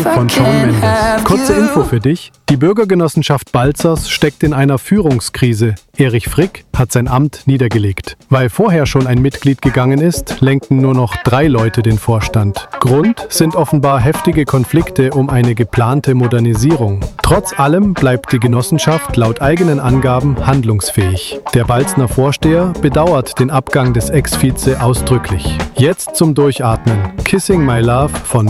von Shawn Mendes. Kurze Info für dich. Die Bürgergenossenschaft Balzers steckt in einer Führungskrise. Erich Frick hat sein Amt niedergelegt. Weil vorher schon ein Mitglied gegangen ist, lenken nur noch 3 Leute den Vorstand. Grund sind offenbar heftige Konflikte um eine geplante Modernisierung. Trotz allem bleibt die Genossenschaft laut eigenen Angaben handlungsfähig. Der Balzner Vorsteher bedauert den Abgang des Ex-Vize ausdrücklich. Jetzt zum Durchatmen. Kissing My Love von